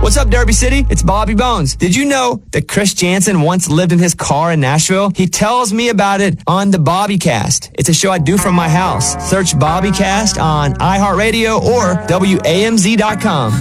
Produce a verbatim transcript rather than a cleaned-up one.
What's up, Derby City? It's Bobby Bones. Did you know that Chris Jansen once lived in his car in Nashville? He tells me about it on the Bobbycast. It's a show I do from my house. Search Bobbycast on iHeartRadio or W A M Z dot com.